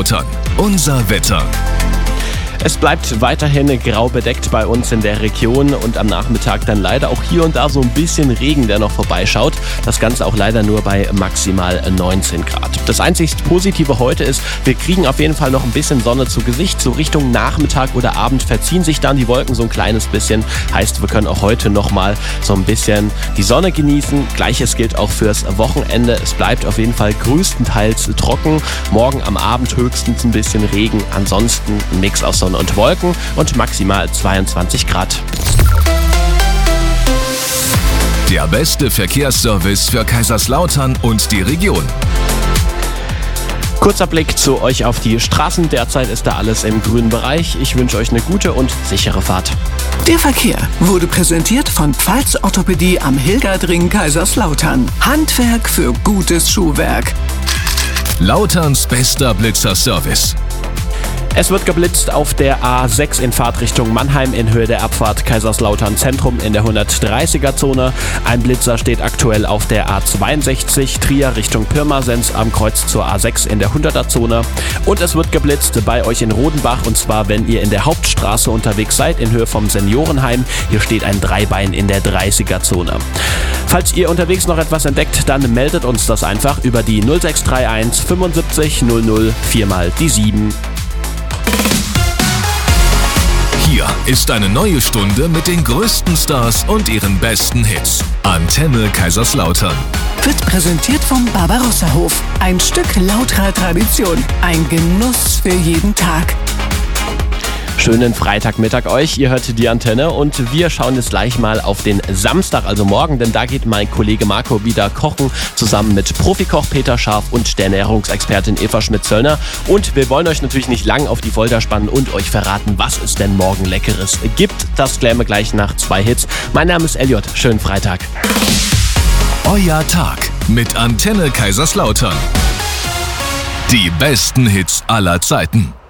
Kaiserslautern. Unser Wetter. Es bleibt weiterhin grau bedeckt bei uns in der Region und am Nachmittag dann leider auch hier und da so ein bisschen Regen, der noch vorbeischaut. Das Ganze auch leider nur bei maximal 19 Grad. Das einzig Positive heute ist, wir kriegen auf jeden Fall noch ein bisschen Sonne zu Gesicht. So Richtung Nachmittag oder Abend verziehen sich dann die Wolken so ein kleines bisschen. Heißt, wir können auch heute nochmal so ein bisschen die Sonne genießen. Gleiches gilt auch fürs Wochenende. Es bleibt auf jeden Fall größtenteils trocken. Morgen am Abend höchstens ein bisschen Regen. Ansonsten ein Mix aus Sonne und Wolken und maximal 22 Grad. Der beste Verkehrsservice für Kaiserslautern und die Region. Kurzer Blick zu euch auf die Straßen. Derzeit ist da alles im grünen Bereich. Ich wünsche euch eine gute und sichere Fahrt. Der Verkehr wurde präsentiert von Pfalz Orthopädie am Hilgertring Kaiserslautern. Handwerk für gutes Schuhwerk. Lauterns bester Blitzerservice. Es wird geblitzt auf der A6 in Fahrtrichtung Mannheim in Höhe der Abfahrt Kaiserslautern Zentrum in der 130er-Zone. Ein Blitzer steht aktuell auf der A62 Trier Richtung Pirmasens am Kreuz zur A6 in der 100er-Zone. Und es wird geblitzt bei euch in Rodenbach und zwar, wenn ihr in der Hauptstraße unterwegs seid in Höhe vom Seniorenheim. Hier steht ein Dreibein in der 30er-Zone. Falls ihr unterwegs noch etwas entdeckt, dann meldet uns das einfach über die 0631 75 00 4 mal die 7. Hier ist eine neue Stunde mit den größten Stars und ihren besten Hits. Antenne Kaiserslautern. Wird präsentiert vom Barbarossa-Hof. Ein Stück lauterer Tradition. Ein Genuss für jeden Tag. Schönen Freitagmittag euch, ihr hört die Antenne und wir schauen jetzt gleich mal auf den Samstag, also morgen, denn da geht mein Kollege Marco wieder kochen, zusammen mit Profikoch Peter Scharf und der Ernährungsexpertin Eva Schmidt-Zöllner. Und wir wollen euch natürlich nicht lang auf die Folter spannen und euch verraten, was es denn morgen Leckeres gibt. Das klären wir gleich nach 2 Hits. Mein Name ist Elliot, schönen Freitag. Euer Tag mit Antenne Kaiserslautern. Die besten Hits aller Zeiten.